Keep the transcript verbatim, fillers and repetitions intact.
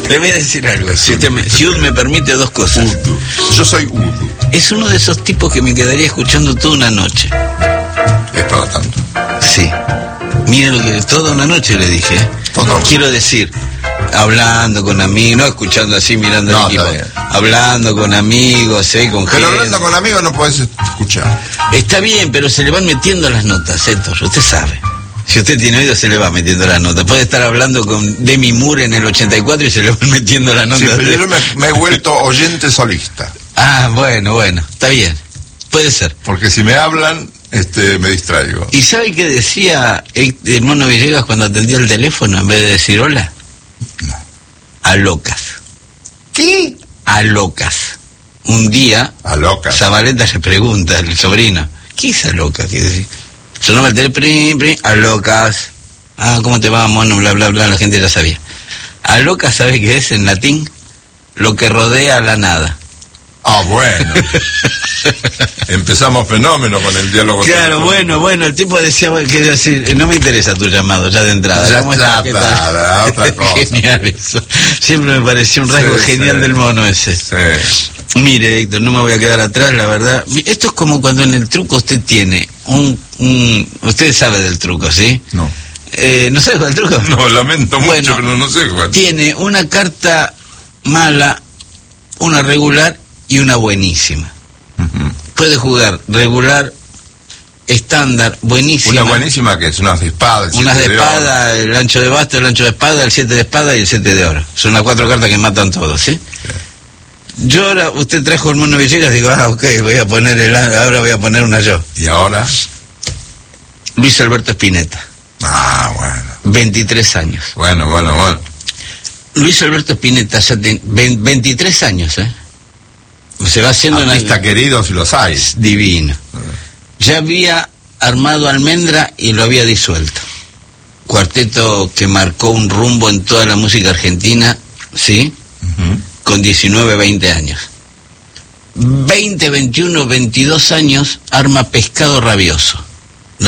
Le voy a decir algo, si usted me, si usted me permite dos cosas. Udo. Yo soy Udo. Es uno de esos tipos que me quedaría escuchando toda una noche. Es para tanto. Sí. Mire lo que... Toda una noche le dije. Todo. Quiero decir, hablando con amigos, no escuchando así, mirando No, el equipo. está bien. Hablando con amigos, ¿eh? Con Pero gente. hablando con amigos no podés escuchar. Está bien, pero se le van metiendo las notas, Héctor, usted sabe. Si usted tiene oído, se le va metiendo las notas. Puede estar hablando con Demi Moore en el ochenta y cuatro y se le van metiendo las notas. Sí, pero de... yo me, me he vuelto oyente solista. Ah, bueno, bueno, está bien. Puede ser. Porque si me hablan, este, me distraigo. ¿Y sabe qué decía el Mono Villegas cuando atendía el teléfono en vez de decir hola? No. A locas. ¿Qué? A locas. Un día, A locas. Zabaleta le pregunta al sobrino, ¿qué es a locas? ¿Qué decir? Sonaba el teléfono, prim, prim, a locas. Ah, ¿cómo te va, mono? Bla, bla, bla, la gente ya sabía. A locas, ¿sabe qué es en latín? Lo que rodea a la nada. Ah, bueno. Empezamos fenómeno con el diálogo. Claro, bueno, bueno, el tipo decía, bueno, quería decir, no me interesa tu llamado, ya de entrada. Ya ¿Cómo está, estás? ¿Qué tal? para, otra cosa. Genial eso. Siempre me pareció un rasgo Sí, genial sí. del mono ese. Sí. Mire, Héctor, no me voy a quedar atrás, la verdad. Esto es como cuando en el truco usted tiene un... un usted sabe del truco, ¿sí? No. Eh, ¿No sabe cuál es el truco? No, lamento Bueno, mucho, pero no sé cuál. Tiene una carta mala, una regular y una buenísima. Ujú. Puede jugar regular, estándar, buenísima. Una buenísima que es, unas de espada. el Unas de siete espada, el ancho de basto, el ancho de espada, el siete de espada y el siete de oro. Son las cuatro cartas que matan todos, ¿sí? Yo ahora, usted trajo el Mono Villegas, digo, ah, ok, voy a poner el, ahora voy a poner una yo. ¿Y ahora? Luis Alberto Spinetta, Ah, bueno. veintitrés años. Bueno, bueno, bueno. Luis Alberto Spinetta ya tiene veintitrés años, ¿eh? Se va haciendo una... Artista querido si los hay. Divino. Ya había armado Almendra y lo había disuelto. Cuarteto que marcó un rumbo en toda la música argentina, ¿sí? Ujú. Con diecinueve, veinte años. veinte, veintiuno, veintidós años, arma Pescado Rabioso.